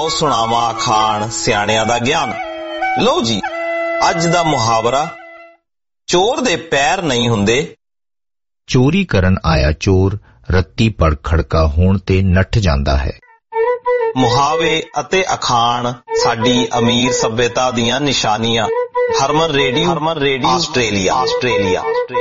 आओ सुणावा अखाण सियाणियां दा ज्ञान। लो जी अज दा मुहावरा, चोर दे पैर नहीं हुंदे। चोरी करन आया चोर रत्ती पड़ खड़का होण ते नठ जांदा है। मुहावे अते अखाण साडी अमीर सभ्यता दियां निशानियां। Harman radio Australia.